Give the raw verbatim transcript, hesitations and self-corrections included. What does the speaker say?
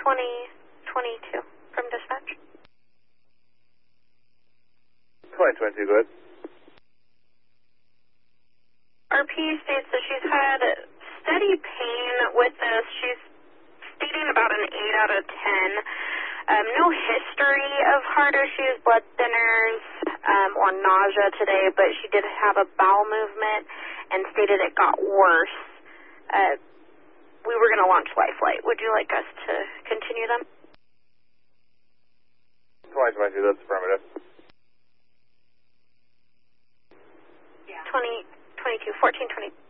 twenty twenty-two from dispatch. twenty twenty-two, go ahead. R P states that she's had steady pain with this. She's stating about an eight out of ten. Um, no history of heart issues, blood thinners, um, or nausea today, but she did have a bowel movement and stated it got worse. Uh, we were going to launch Lifelight. Would you like us to continue them? twenty twenty-two, that's affirmative. twenty twenty-two, fourteen twenty.